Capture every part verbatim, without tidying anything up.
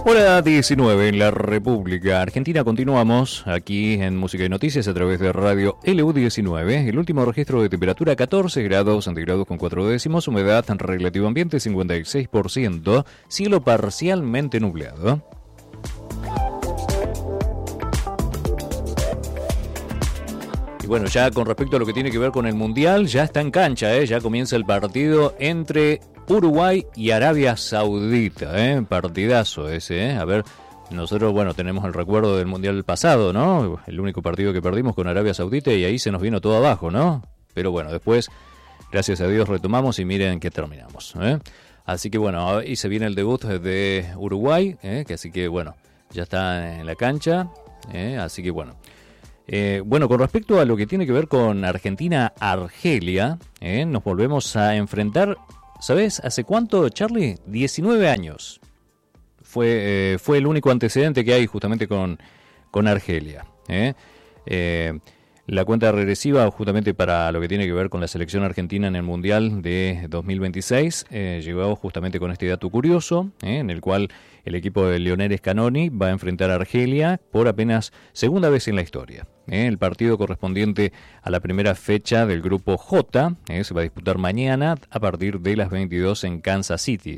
Hora diecinueve en la República Argentina. Continuamos aquí en Música y Noticias a través de Radio L U diecinueve. El último registro de temperatura catorce grados centígrados con cuatro décimos, humedad relativa ambiente cincuenta y seis por ciento, cielo parcialmente nublado. Y bueno, ya con respecto a lo que tiene que ver con el Mundial, ya está en cancha, ¿eh? Ya comienza el partido entre Uruguay y Arabia Saudita, ¿eh? Partidazo ese, ¿eh? A ver, nosotros, bueno, tenemos el recuerdo del Mundial pasado, ¿no? El único partido que perdimos con Arabia Saudita y ahí se nos vino todo abajo, ¿no? Pero bueno, después, gracias a Dios, retomamos y miren que terminamos, ¿eh? Así que bueno, ahí se viene el debut de Uruguay, ¿eh? Que así que bueno, ya está en la cancha, ¿eh? Así que bueno. Eh, bueno, con respecto a lo que tiene que ver con Argentina-Argelia, eh, nos volvemos a enfrentar, ¿sabes? ¿Hace cuánto, Charlie? diecinueve años. Fue, eh, fue el único antecedente que hay justamente con, con Argelia. ¿eh? Eh, la cuenta regresiva justamente para lo que tiene que ver con la selección argentina en el Mundial de dos mil veintiséis eh, llegó justamente con este dato curioso, eh, en el cual el equipo de Lionel Scaloni va a enfrentar a Argelia por apenas segunda vez en la historia. Eh, el partido correspondiente a la primera fecha del grupo J eh, se va a disputar mañana a partir de las veintidós en Kansas City.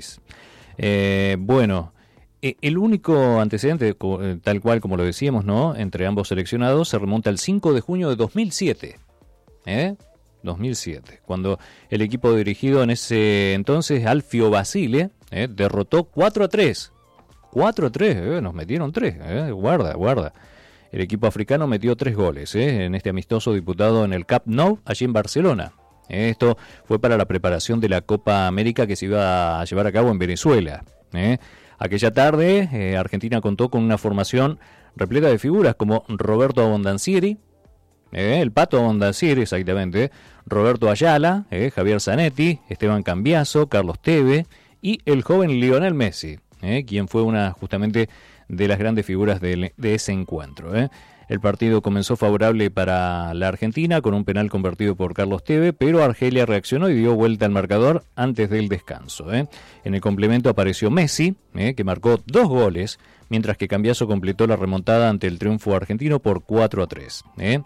Eh, bueno, eh, el único antecedente, eh, tal cual como lo decíamos, ¿no?, entre ambos seleccionados se remonta al cinco de junio de dos mil siete. ¿Eh? dos mil siete, cuando el equipo dirigido en ese entonces, Alfio Basile, eh, derrotó cuatro a tres. cuatro a tres, eh, nos metieron tres, eh, guarda, guarda. El equipo africano metió tres goles eh, en este amistoso disputado en el Camp Nou, allí en Barcelona. Eh, esto fue para la preparación de la Copa América que se iba a llevar a cabo en Venezuela. Eh. Aquella tarde, eh, Argentina contó con una formación repleta de figuras como Roberto Abondancieri, eh, el Pato Abondancieri, exactamente, Roberto Ayala, eh, Javier Zanetti, Esteban Cambiaso, Carlos Teve y el joven Lionel Messi. Eh, quien fue una justamente de las grandes figuras de, de ese encuentro. Eh. El partido comenzó favorable para la Argentina con un penal convertido por Carlos Teve, pero Argelia reaccionó y dio vuelta al marcador antes del descanso. Eh. En el complemento apareció Messi, eh, que marcó dos goles, mientras que Cambiaso completó la remontada ante el triunfo argentino por cuatro a tres. Eh.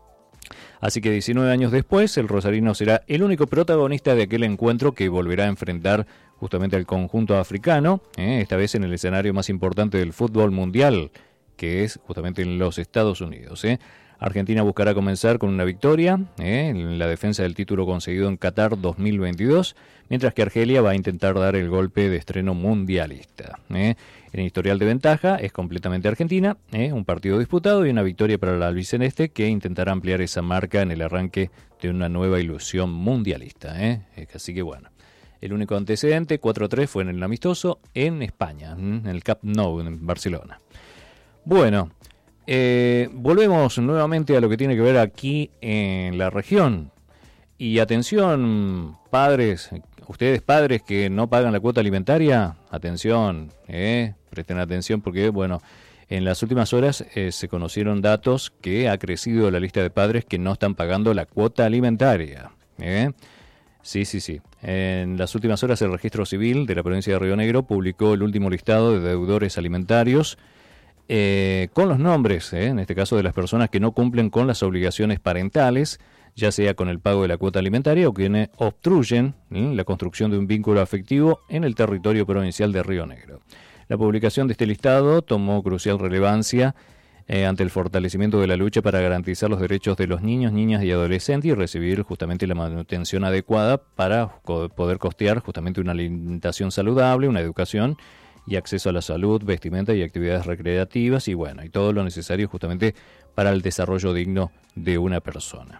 Así que diecinueve años después, el rosarino será el único protagonista de aquel encuentro que volverá a enfrentar justamente al conjunto africano, eh, esta vez en el escenario más importante del fútbol mundial, que es justamente en los Estados Unidos. Eh. Argentina buscará comenzar con una victoria eh, en la defensa del título conseguido en Qatar dos mil veintidós, mientras que Argelia va a intentar dar el golpe de estreno mundialista. Eh. En historial de ventaja es completamente Argentina, eh, un partido disputado y una victoria para la albiceleste que intentará ampliar esa marca en el arranque de una nueva ilusión mundialista. Eh. Así que bueno, el único antecedente, cuatro a tres, fue en el amistoso en España, en el Camp Nou, en Barcelona. Bueno, eh, volvemos nuevamente a lo que tiene que ver aquí en la región. Y atención, padres, ustedes padres que no pagan la cuota alimentaria, atención, eh, presten atención porque, bueno, en las últimas horas eh, se conocieron datos que ha crecido la lista de padres que no están pagando la cuota alimentaria. Eh. Sí, sí, sí. En las últimas horas el Registro Civil de la provincia de Río Negro publicó el último listado de deudores alimentarios eh, con los nombres, eh, en este caso de las personas que no cumplen con las obligaciones parentales, ya sea con el pago de la cuota alimentaria o quienes obstruyen ¿eh? la construcción de un vínculo afectivo en el territorio provincial de Río Negro. La publicación de este listado tomó crucial relevancia eh, ante el fortalecimiento de la lucha para garantizar los derechos de los niños, niñas y adolescentes y recibir justamente la manutención adecuada para co- poder costear justamente una alimentación saludable, una educación y acceso a la salud, vestimenta y actividades recreativas y bueno, y todo lo necesario justamente para el desarrollo digno de una persona.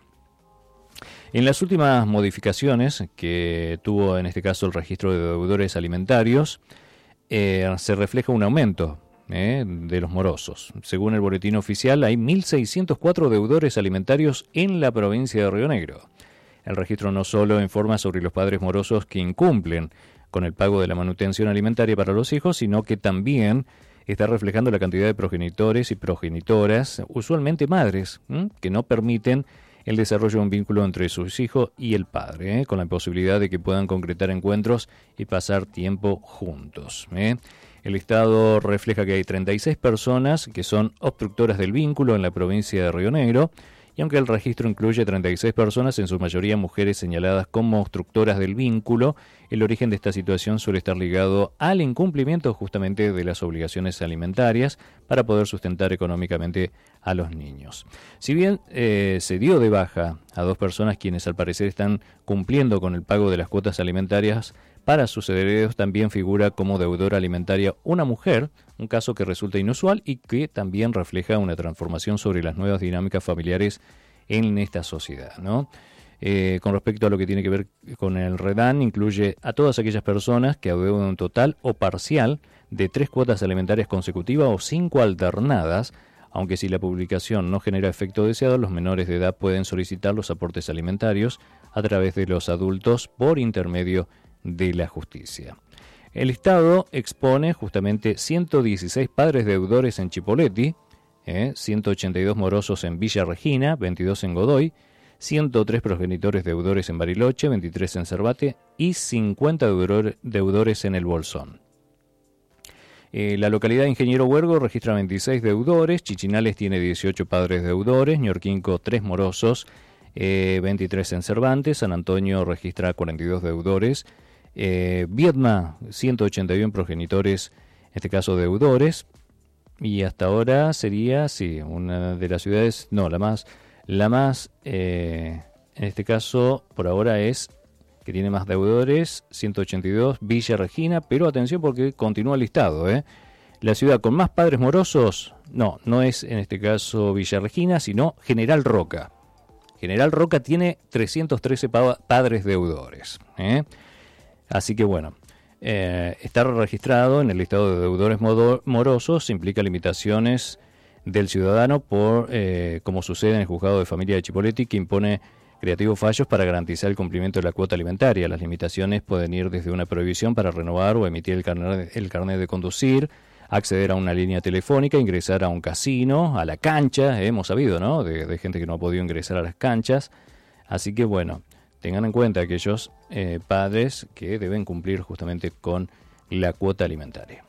En las últimas modificaciones que tuvo en este caso el registro de deudores alimentarios, eh, se refleja un aumento eh, de los morosos. Según el boletín oficial, hay mil seiscientos cuatro deudores alimentarios en la provincia de Río Negro. El registro no solo informa sobre los padres morosos que incumplen con el pago de la manutención alimentaria para los hijos, sino que también está reflejando la cantidad de progenitores y progenitoras, usualmente madres, ¿m? que no permiten el desarrollo de un vínculo entre sus hijos y el padre, ¿eh? con la posibilidad de que puedan concretar encuentros y pasar tiempo juntos. ¿eh? El listado refleja que hay treinta y seis personas que son obstructoras del vínculo en la provincia de Río Negro, y aunque el registro incluye treinta y seis personas, en su mayoría mujeres señaladas como obstructoras del vínculo, el origen de esta situación suele estar ligado al incumplimiento justamente de las obligaciones alimentarias para poder sustentar económicamente a los niños. Si bien eh, se dio de baja a dos personas quienes al parecer están cumpliendo con el pago de las cuotas alimentarias para sus herederos, también figura como deudora alimentaria una mujer, un caso que resulta inusual y que también refleja una transformación sobre las nuevas dinámicas familiares en esta sociedad, ¿no? Eh, con respecto a lo que tiene que ver con el REDAN, incluye a todas aquellas personas que adeudan un total o parcial de tres cuotas alimentarias consecutivas o cinco alternadas, aunque si la publicación no genera efecto deseado, los menores de edad pueden solicitar los aportes alimentarios a través de los adultos por intermedio de la justicia. El listado expone justamente ciento dieciséis padres deudores en Chipoleti, eh, ciento ochenta y dos morosos en Villa Regina, veintidós en Godoy, ciento tres progenitores deudores en Bariloche, veintitrés en Cervate y cincuenta deudor, deudores en El Bolsón. Eh, la localidad de Ingeniero Huergo registra veintiséis deudores, Chichinales tiene dieciocho padres deudores, Ñorquinco tres morosos, eh, veintitrés en Cervantes, San Antonio registra cuarenta y dos deudores, eh, Viedma ciento ochenta y uno progenitores, en este caso deudores, y hasta ahora sería, sí, una de las ciudades, no, la más, la más, eh, en este caso, por ahora es que tiene más deudores, ciento ochenta y dos, Villa Regina, pero atención porque continúa el listado, ¿eh? La ciudad con más padres morosos, no, no es en este caso Villa Regina, sino General Roca. General Roca tiene trescientos trece pa- padres deudores, ¿eh? Así que bueno, eh, estar registrado en el listado de deudores modo- morosos implica limitaciones del ciudadano por, eh, como sucede en el juzgado de familia de Chipoleti, que impone creativos fallos para garantizar el cumplimiento de la cuota alimentaria. Las limitaciones pueden ir desde una prohibición para renovar o emitir el carnet, el carnet de conducir, acceder a una línea telefónica, ingresar a un casino, a la cancha, eh, hemos sabido, ¿no?, de, de gente que no ha podido ingresar a las canchas. Así que bueno, tengan en cuenta aquellos eh, padres que deben cumplir justamente con la cuota alimentaria.